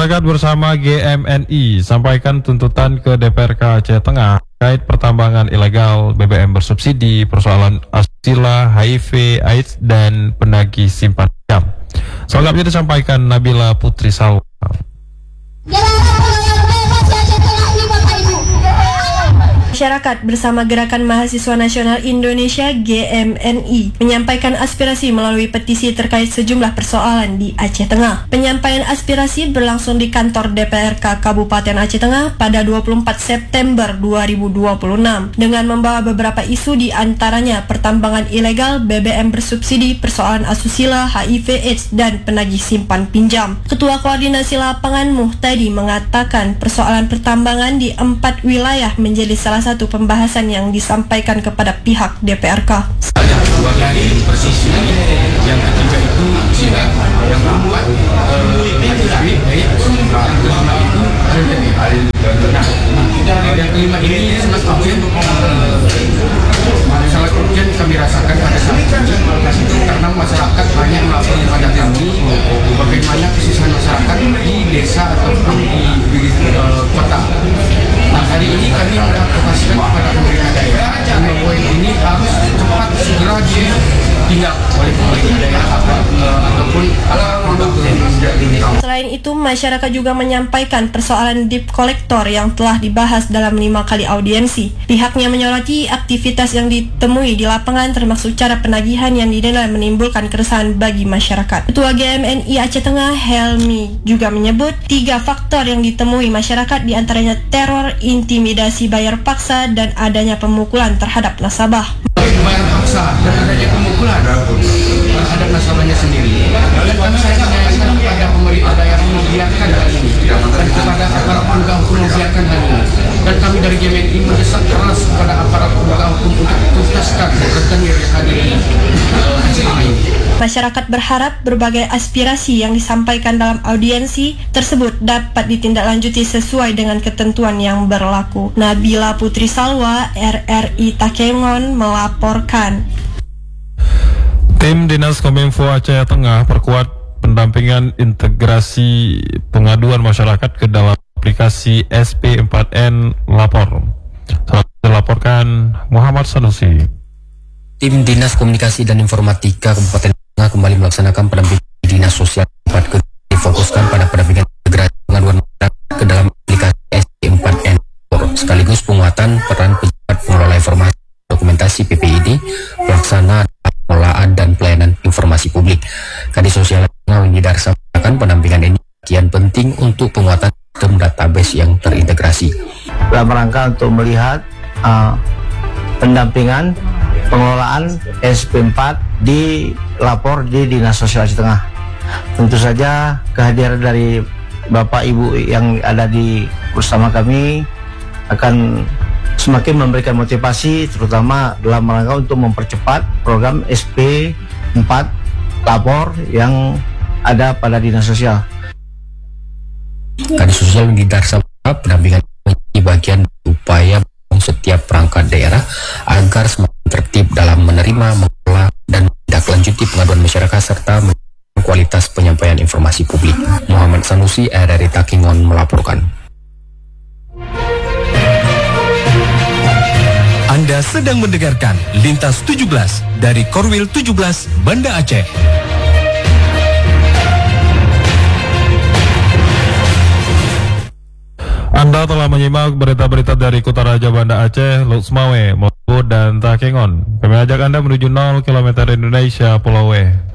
Masyarakat bersama GMNI sampaikan tuntutan ke DPRK Aceh Tengah terkait pertambangan ilegal BBM bersubsidi, persoalan asusila, HIV, AIDS, dan penagih simpan pinjam. Selengkapnya disampaikan Nabila Putri Salwa. Masyarakat bersama Gerakan Mahasiswa Nasional Indonesia GMNI menyampaikan aspirasi melalui petisi terkait sejumlah persoalan di Aceh Tengah. Penyampaian aspirasi berlangsung di kantor DPRK Kabupaten Aceh Tengah pada 24 September 2026 dengan membawa beberapa isu, di antaranya pertambangan ilegal, BBM bersubsidi, persoalan asusila, HIV, AIDS, dan penagih simpan pinjam. Ketua Koordinasi Lapangan Muhtadi mengatakan persoalan pertambangan di 4 wilayah menjadi salah satu pembahasan yang disampaikan kepada pihak DPRK. Yang kedua lagi persisi, yang ketiga itu sila, yang keempat yang kelima ini masalah urgen kami rasakan pada saat ini karena masyarakat banyak melaporkan pada kami bagaimana kesusahan masyarakat di desa ataupun di kota. Nah, hari ini kami mengadvokasikan kepada pemerintah daerah bahwa poin ini harus cepat segera ditindak oleh pemerintah daerah ataupun Selain itu, masyarakat juga menyampaikan persoalan debt collector yang telah dibahas dalam 5 kali audiensi. Pihaknya menyoroti aktivitas yang ditemui di lapangan termasuk cara penagihan yang dinilai menimbulkan keresahan bagi masyarakat. Ketua GMNI Aceh Tengah Helmi juga menyebut 3 faktor yang ditemui masyarakat, diantaranya teror, intimidasi bayar paksa, dan adanya pemukulan terhadap nasabah. Bayar paksa dan adanya pemukulan terhadap nasabahnya sendiri. Dan kami sangat menyayangkan kepada pemerintah daerah membiarkan hal ini dan kepada aparat penegak hukum membiarkan hal ini. Dan kami dari GMNI mendesak keras kepada aparat penegak hukum untuk tuntaskan retenir yang ada di Aceh Tengah ini. Masyarakat berharap berbagai aspirasi yang disampaikan dalam audiensi tersebut dapat ditindaklanjuti sesuai dengan ketentuan yang berlaku. Nabila Putri Salwa, RRI Takengon melaporkan. Tim Dinas Kominfo Aceh Tengah perkuat pendampingan integrasi pengaduan masyarakat ke dalam aplikasi SP4N Lapor. Dilaporkan Muhammad Sanusi. Tim Dinas Komunikasi dan Informatika Kabupaten Tengah kembali melaksanakan pendampingan Dinas Sosial 4 difokuskan pada pendampingan integrasi pengaduan masyarakat ke dalam aplikasi SP4N Lapor, sekaligus penguatan peran pejabat pengelola informasi dokumentasi PPID, pelaksana pengelolaan dan pelayanan informasi publik. Kadis Sosial Tengah Windy Darsa mengatakan pendampingan ini bagian penting untuk penguatan sistem database yang terintegrasi. Dalam rangka untuk melihat pendampingan pengelolaan SP4 di lapor di Dinas Sosial Aceh Tengah. Tentu saja kehadiran dari Bapak Ibu yang ada di bersama kami akan semakin memberikan motivasi, terutama dalam rangka untuk mempercepat program SP4 lapor yang ada pada Dinas Sosial. Kadis Sosial Windy Darsa pendampingan menjadi bagian upaya setiap perangkat daerah agar semakin tertib dalam menerima, mengelola, dan menindaklanjuti pengaduan masyarakat serta kualitas penyampaian informasi publik. Muhammad Sanusi, RRI Takengon melaporkan. Anda sedang mendengarkan Lintas 17 dari Korwil 17 Banda Aceh. Anda telah menyimak berita-berita dari Kutaraja Banda Aceh, Lutsmawe, Mobu, dan Takengon. Kami ajak Anda menuju 0 km Indonesia Pulau W.